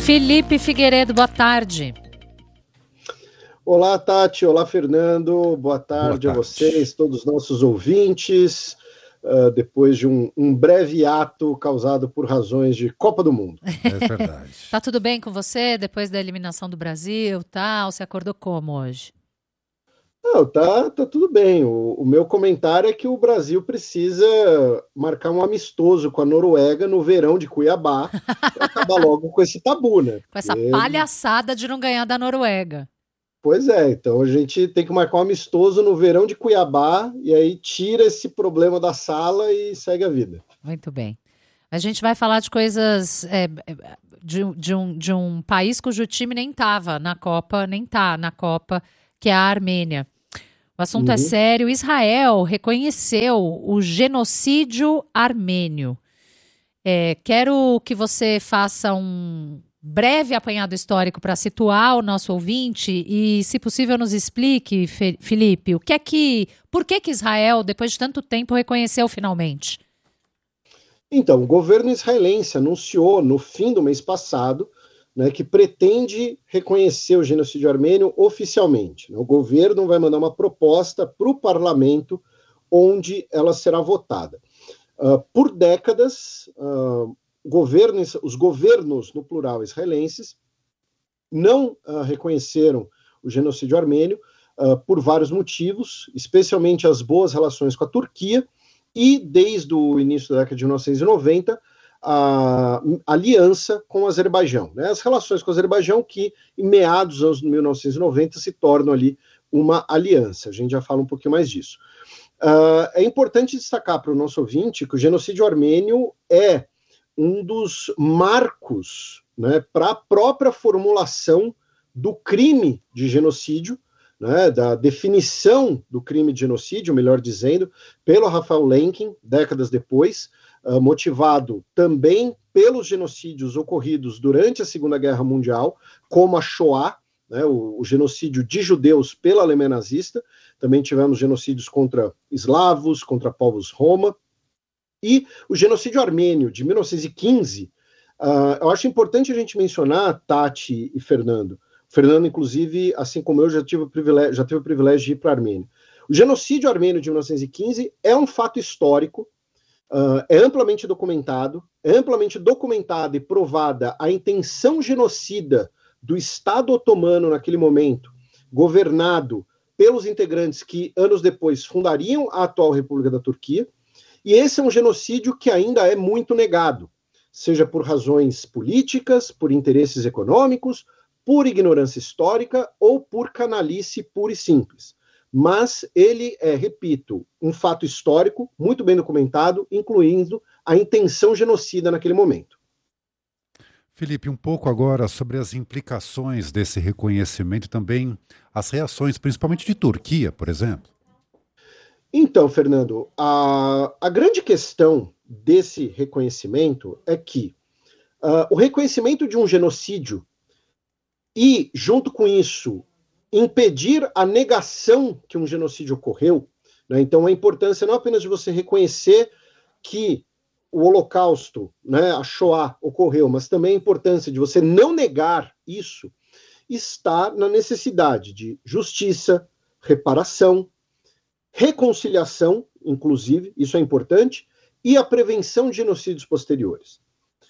Felipe Figueiredo, boa tarde. Olá, Tati. Olá, Fernando. Boa tarde a vocês, todos os nossos ouvintes, depois de um breve ato causado por razões de Copa do Mundo. É verdade. Tá tudo bem com você depois da eliminação do Brasil, tal? Você acordou como hoje? Não, tá tudo bem. O meu comentário é que o Brasil precisa marcar um amistoso com a Noruega no verão de Cuiabá para acabar logo com esse tabu, né? Com essa palhaçada de não ganhar da Noruega. Pois é, então a gente tem que marcar um amistoso no verão de Cuiabá e aí tira esse problema da sala e segue a vida. Muito bem. A gente vai falar de coisas de um país cujo time nem estava na Copa, nem tá na Copa, que é a Armênia. O assunto é sério. Israel reconheceu o genocídio armênio. Quero que você faça um breve apanhado histórico para situar o nosso ouvinte e, se possível, nos explique, Felipe, por que Israel, depois de tanto tempo, reconheceu finalmente? Então, o governo israelense anunciou no fim do mês passado, né, que pretende reconhecer o genocídio armênio oficialmente. O governo vai mandar uma proposta para o parlamento, onde ela será votada. Por décadas, os governos, no plural, israelenses, não reconheceram o genocídio armênio por vários motivos, especialmente as boas relações com a Turquia e, desde o início da década de 1990, a aliança com o Azerbaijão, né? As relações com o Azerbaijão que, em meados dos anos 1990, se tornam ali uma aliança. A gente já fala um pouquinho mais disso. É importante destacar para o nosso ouvinte que o genocídio armênio é um dos marcos, né, para a própria formulação do crime de genocídio, né, da definição do crime de genocídio, melhor dizendo, pelo Raphael Lemkin, décadas depois, motivado também pelos genocídios ocorridos durante a Segunda Guerra Mundial, como a Shoah, né, o genocídio de judeus pela Alemanha nazista. Também tivemos genocídios contra eslavos, contra povos roma, e o genocídio armênio de 1915, eu acho importante a gente mencionar, Tati e Fernando. Fernando, inclusive, assim como eu, já teve o privilégio de ir para a Armênia. O genocídio armênio de 1915 é um fato histórico, é amplamente documentada e provada a intenção genocida do Estado otomano naquele momento, governado pelos integrantes que, anos depois, fundariam a atual República da Turquia. E esse é um genocídio que ainda é muito negado, seja por razões políticas, por interesses econômicos, por ignorância histórica ou por canalice pura e simples. Mas ele é, repito, um fato histórico, muito bem documentado, incluindo a intenção genocida naquele momento. Felipe, um pouco agora sobre as implicações desse reconhecimento e também as reações, principalmente de Turquia, por exemplo. Então, Fernando, a grande questão desse reconhecimento é que o reconhecimento de um genocídio e, junto com isso, impedir a negação que um genocídio ocorreu, né? Então, a importância não apenas de você reconhecer que o Holocausto, né, a Shoah, ocorreu, mas também a importância de você não negar isso, está na necessidade de justiça, reparação, reconciliação, inclusive, isso é importante, e a prevenção de genocídios posteriores.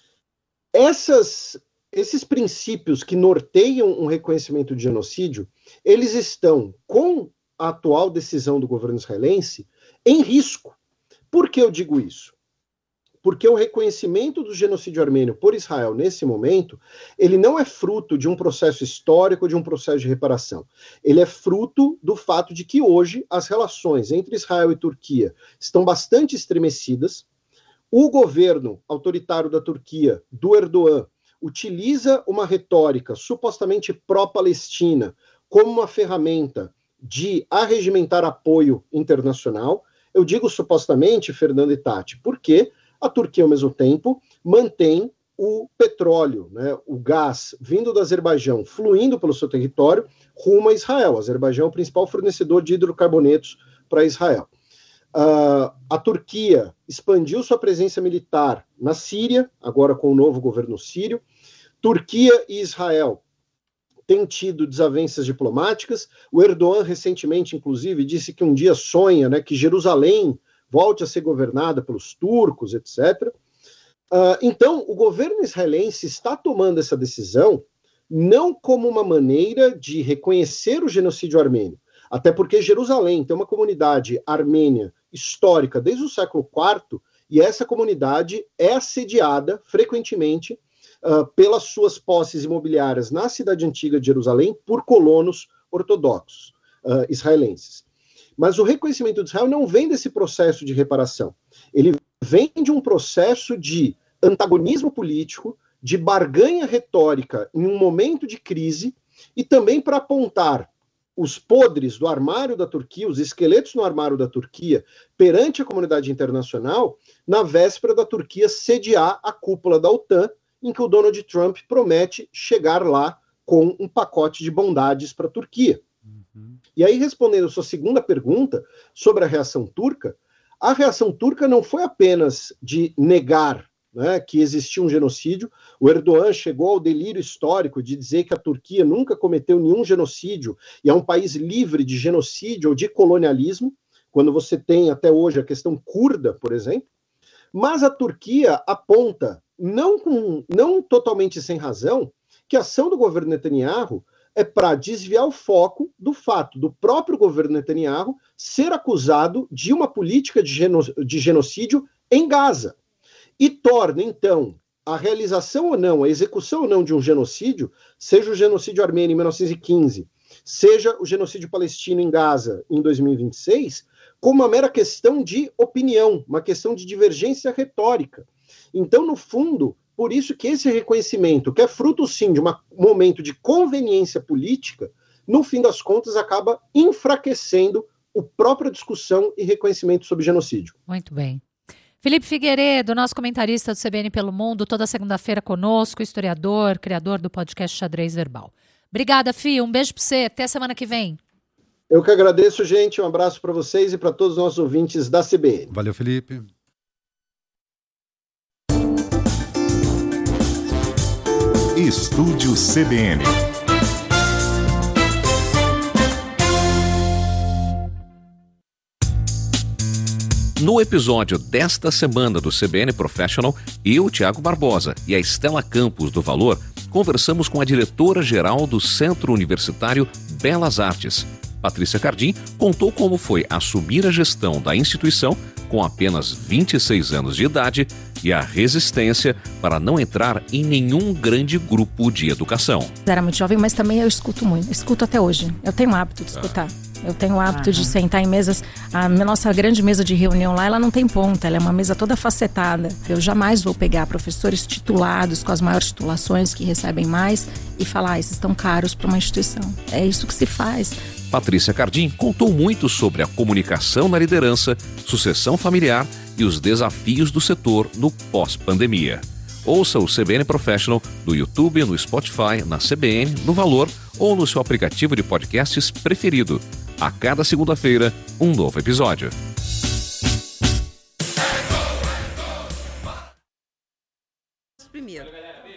Esses princípios que norteiam um reconhecimento de genocídio, eles estão, com a atual decisão do governo israelense, em risco. Por que eu digo isso? Porque o reconhecimento do genocídio armênio por Israel, nesse momento, ele não é fruto de um processo histórico, de um processo de reparação. Ele é fruto do fato de que hoje as relações entre Israel e Turquia estão bastante estremecidas. O governo autoritário da Turquia, do Erdogan, utiliza uma retórica supostamente pró-Palestina como uma ferramenta de arregimentar apoio internacional. Eu digo supostamente, Fernando e Tati, porque a Turquia, ao mesmo tempo, mantém o petróleo, né, o gás vindo do Azerbaijão, fluindo pelo seu território, rumo a Israel. O Azerbaijão é o principal fornecedor de hidrocarbonetos para Israel. A Turquia expandiu sua presença militar na Síria, agora com o novo governo sírio, Turquia e Israel têm tido desavenças diplomáticas. O Erdogan, recentemente, inclusive, disse que um dia sonha, né, que Jerusalém volte a ser governada pelos turcos, etc. Então, o governo israelense está tomando essa decisão não como uma maneira de reconhecer o genocídio armênio, até porque Jerusalém tem uma comunidade armênia histórica desde o século IV, e essa comunidade é assediada frequentemente pelas suas posses imobiliárias na cidade antiga de Jerusalém por colonos ortodoxos israelenses. Mas o reconhecimento de Israel não vem desse processo de reparação. Ele vem de um processo de antagonismo político, de barganha retórica em um momento de crise, e também para apontar os podres do armário da Turquia, os esqueletos no armário da Turquia, perante a comunidade internacional, na véspera da Turquia sediar a cúpula da OTAN, em que o Donald Trump promete chegar lá com um pacote de bondades para a Turquia. E aí, respondendo a sua segunda pergunta sobre a reação turca não foi apenas de negar, né, que existia um genocídio. O Erdogan chegou ao delírio histórico de dizer que a Turquia nunca cometeu nenhum genocídio e é um país livre de genocídio ou de colonialismo, quando você tem até hoje a questão curda, por exemplo. Mas a Turquia aponta, não totalmente sem razão, que a ação do governo Netanyahu é para desviar o foco do fato do próprio governo Netanyahu ser acusado de uma política de genocídio em Gaza. E torna, então, a realização ou não, a execução ou não de um genocídio, seja o genocídio armênio em 1915, seja o genocídio palestino em Gaza em 2026, como uma mera questão de opinião, uma questão de divergência retórica. Então, no fundo, por isso que esse reconhecimento, que é fruto, sim, de um momento de conveniência política, no fim das contas, acaba enfraquecendo a própria discussão e reconhecimento sobre genocídio. Muito bem. Felipe Figueiredo, nosso comentarista do CBN Pelo Mundo, toda segunda-feira conosco, historiador, criador do podcast Xadrez Verbal. Obrigada, Fih. Um beijo para você. Até semana que vem. Eu que agradeço, gente. Um abraço para vocês e para todos os nossos ouvintes da CBN. Valeu, Felipe. Estúdio CBN. No episódio desta semana do CBN Professional, eu, Tiago Barbosa, e a Estela Campos do Valor, conversamos com a diretora-geral do Centro Universitário Belas Artes. Patrícia Cardim contou como foi assumir a gestão da instituição com apenas 26 anos de idade e a resistência para não entrar em nenhum grande grupo de educação. Era muito jovem, mas também eu escuto muito. Escuto até hoje. Eu tenho o hábito de escutar. Eu tenho o hábito de sentar em mesas. A nossa grande mesa de reunião lá, ela não tem ponta. Ela é uma mesa toda facetada. Eu jamais vou pegar professores titulados, com as maiores titulações, que recebem mais, e falar, esses estão caros para uma instituição. É isso que se faz. Patrícia Cardim contou muito sobre a comunicação na liderança, sucessão familiar e os desafios do setor no pós-pandemia. Ouça o CBN Professional no YouTube, no Spotify, na CBN, no Valor ou no seu aplicativo de podcasts preferido. A cada segunda-feira, um novo episódio. Primeiro.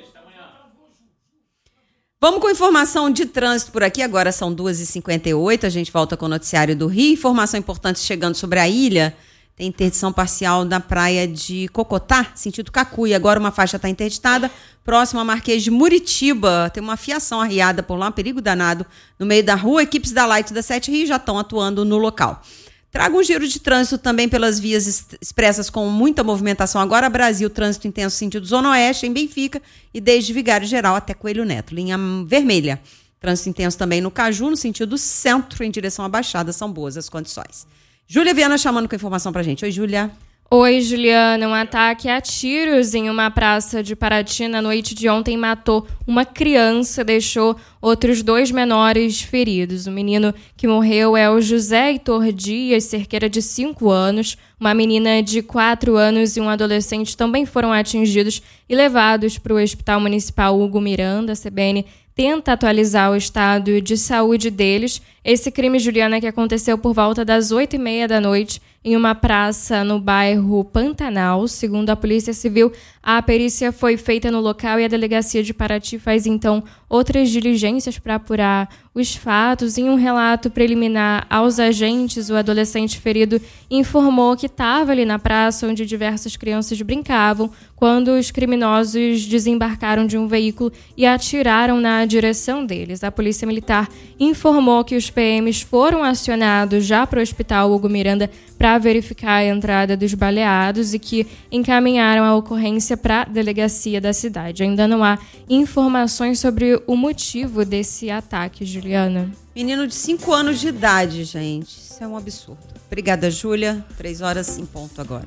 Vamos com informação de trânsito por aqui. Agora são 2h58. A gente volta com o noticiário do Rio. Informação importante chegando sobre a ilha. Tem interdição parcial na praia de Cocotá, sentido Cacuí. Agora uma faixa está interditada. Próximo a Marquês de Muritiba. Tem uma fiação arriada por lá, um perigo danado. No meio da rua, equipes da Light da 7 Rio já estão atuando no local. Traga um giro de trânsito também pelas vias expressas com muita movimentação. Agora Brasil, trânsito intenso sentido Zona Oeste, em Benfica, e desde Vigário Geral até Coelho Neto. Linha vermelha. Trânsito intenso também no Caju, no sentido centro, em direção à Baixada. São boas as condições. Júlia Viana chamando com informação pra gente. Oi, Júlia. Oi, Juliana. Um ataque a tiros em uma praça de Paraty na noite de ontem matou uma criança, deixou outros 2 menores feridos. O menino que morreu é o José Heitor Dias, cerqueira de 5 anos. Uma menina de 4 anos e um adolescente também foram atingidos e levados para o Hospital Municipal Hugo Miranda. A CBN tenta atualizar o estado de saúde deles. Esse crime, Juliana, que aconteceu por volta das 8h30 da noite em uma praça no bairro Pantanal. Segundo a Polícia Civil, a perícia foi feita no local e a Delegacia de Paraty faz então outras diligências para apurar os fatos. Em um relato preliminar aos agentes, o adolescente ferido informou que estava ali na praça onde diversas crianças brincavam quando os criminosos desembarcaram de um veículo e atiraram na direção deles. A Polícia Militar informou que os PMs foram acionados já para o Hospital Hugo Miranda para verificar a entrada dos baleados e que encaminharam a ocorrência para a delegacia da cidade. Ainda não há informações sobre o motivo desse ataque, Juliana. Menino de 5 anos de idade, gente. Isso é um absurdo. Obrigada, Júlia. 3h em ponto agora.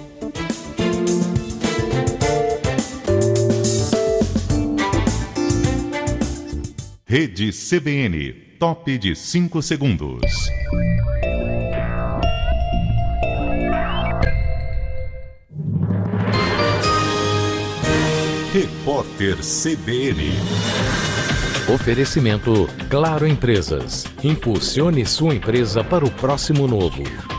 Rede CBN, top de 5 segundos. Repórter CBN. Oferecimento Claro Empresas. Impulsione sua empresa para o próximo novo.